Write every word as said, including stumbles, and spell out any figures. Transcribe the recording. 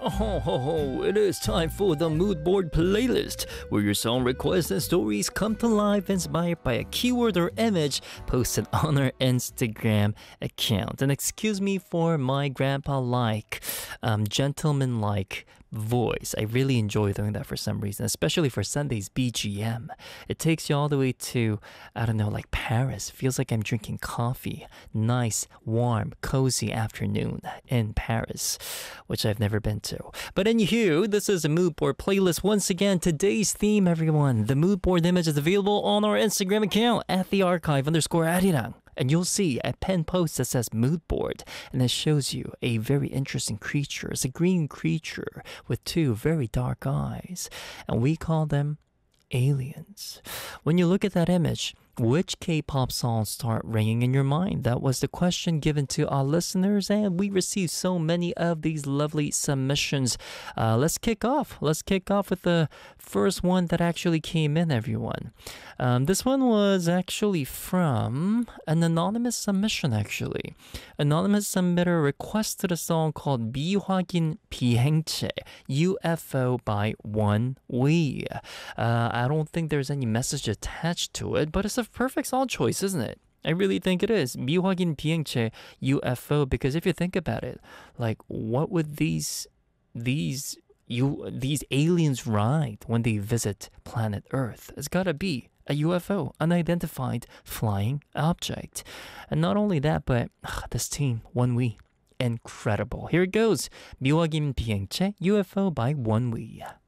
Ho ho ho, it is time for the Mood Board playlist, where your song requests and stories come to life inspired by a keyword or image posted on our Instagram account. And excuse me for my grandpa-like, um, gentleman-like voice. I really enjoy doing that for some reason, especially for Sunday's B G M. It takes you all the way to, I don't know, like Paris. Feels like I'm drinking coffee. Nice, warm, cozy afternoon in Paris, which I've never been to. But anywho, this is a Mood Board playlist. Once again, today's theme, everyone. The Mood Board image is available on our Instagram account at the archive underscore arirang. And you'll see a pen post that says Mood Board, and it shows you a very interesting creature. It's a green creature with two very dark eyes, and we call them aliens. When you look at that image, which K-pop songs start ringing in your mind? That was the question given to our listeners, and we received so many of these lovely submissions. Uh, let's kick off. Let's kick off with the first one that actually came in, everyone. Um, this one was actually from an anonymous submission, actually. Anonymous submitter requested a song called 미확인 비행체, U F O by One We. Uh, I don't think there's any message attached to it, but it's a perfect song choice, isn't it? I really think it is. 미확인 비행체 U F O, because if you think about it, like what would these these you these aliens ride when they visit planet Earth? It's gotta be a U F O, unidentified flying object. And not only that, but ugh, this team, One We, incredible. Here it goes. 미확인 비행체 U F O by One We.